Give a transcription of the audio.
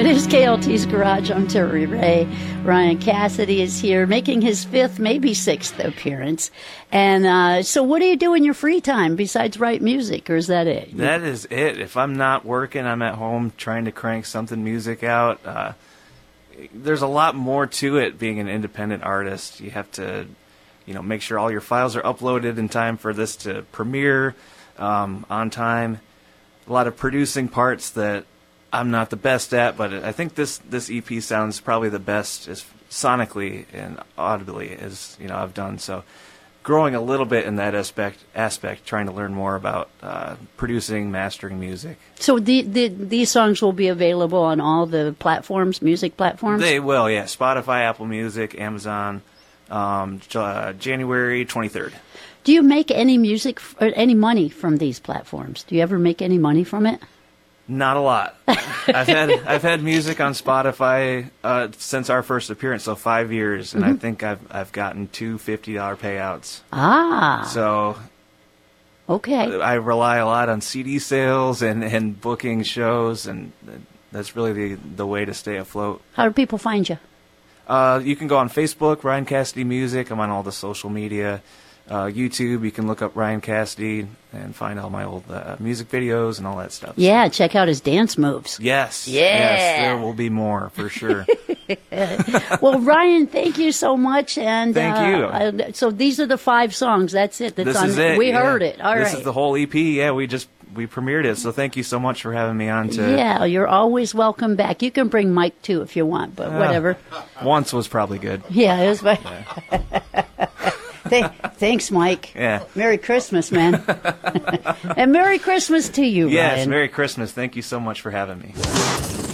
It is KLT's Garage. I'm Terry Ray. Ryan Cassidy is here making his 5th, maybe 6th appearance. And so what do you do in your free time besides write music, or is that it? That is it. If I'm not working, I'm at home trying to crank something music out. There's a lot more to it being an independent artist. You have to, make sure all your files are uploaded in time for this to premiere on time. A lot of producing parts that I'm not the best at, but I think this EP sounds probably the best as sonically and audibly as I've done. So, growing a little bit in that aspect, trying to learn more about producing, mastering music. So these songs will be available on all the platforms, music platforms? They will, yeah. Spotify, Apple Music, Amazon, January 23rd. Do you make any music or any money from these platforms? Do you ever make any money from it? Not a lot. I've had music on Spotify since our first appearance, so 5 years, and I think I've gotten two $50 payouts. Ah. So okay. I rely a lot on CD sales and booking shows, and that's really the way to stay afloat. How do people find you? You can go on Facebook, Ryan Cassidy Music. I'm on all the social media. YouTube, you can look up Ryan Cassidy and find all my old music videos and all that stuff. Yeah, check out his dance moves. Yes. Yeah. Yes, there will be more, for sure. Well, Ryan, thank you so much. And thank you. So these are the 5 songs. That's it. This is it. We heard it. All right. This is the whole EP. Yeah, we premiered it. So thank you so much for having me on. Yeah, you're always welcome back. You can bring Mike, too, if you want, but whatever. Once was probably good. Yeah, it was. Thanks, Mike. Yeah. Merry Christmas, man. And Merry Christmas to you, Yes, Ryan. Merry Christmas. Thank you so much for having me.